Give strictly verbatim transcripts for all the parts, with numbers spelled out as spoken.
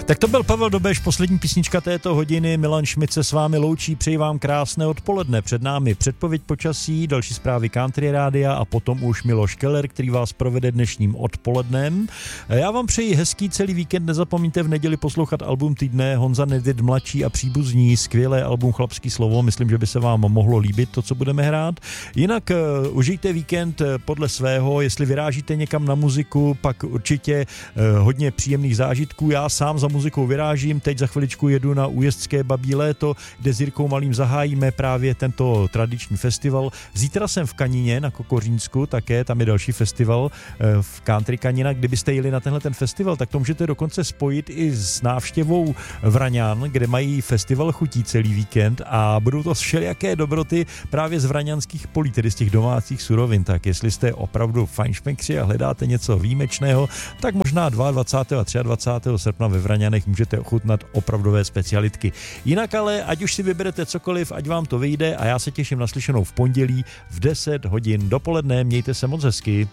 Tak to byl Pavel Dobeš, poslední písnička této hodiny. Milan Šmit se s vámi loučí, přeji vám krásné odpoledne. Před námi předpověď počasí, další zprávy Country Rádia a potom už Miloš Keller, který vás provede dnešním odpolednem. Já vám přeji hezký celý víkend, nezapomeňte v neděli poslouchat album týdne Honza Nedvěd mladší a příbuzní, skvělé album Chlapský slovo, myslím, že by se vám mohlo líbit to, co budeme hrát. Jinak uh, užijte víkend podle svého, jestli vyrážíte někam na muziku, pak určitě uh, hodně příjemných zážitků. Já sám za muzikou vyrážím, teď za chviličku jedu na Újezdské babí léto, kde s Jirkou Malým zahájíme právě tento tradiční festival. Zítra jsem v Kaníně na Kokořínsku, také tam je další festival uh, v Country Kanina. Kdybyste jeli na tenhle ten festival, tak to můžete dokonce spojit i s návštěvou Vraňan, kde mají festival chutí celý víkend a budou to všelijaké dobroty právě z vraňanských polí, tedy z těch domácích surovin. Tak jestli jste opravdu fajnšmekři a hledáte něco výjimečného, tak možná dvacátého a dvacátého třetího srpna ve Vraňanech můžete ochutnat opravdové specialitky. Jinak ale, ať už si vyberete cokoliv, ať vám to vyjde a já se těším na slyšenou v pondělí v deset hodin dopoledne. Mějte se moc hezky.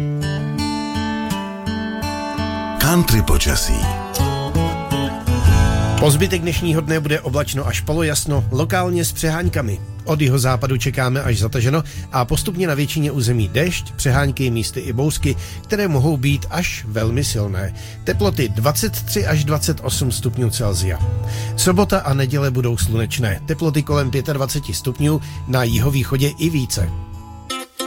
Country počasí. Po zbytek dnešního dne bude oblačno až polojasno, lokálně s přeháňkami. Od jihozápadu čekáme až zataženo a postupně na většině území déšť, přeháňky, místy i bouzky, které mohou být až velmi silné. Teploty dvacet tři až dvacet osm stupňů Celsia. Sobota a neděle budou slunečné, teploty kolem dvacet pět stupňů, na jihovýchodě i více.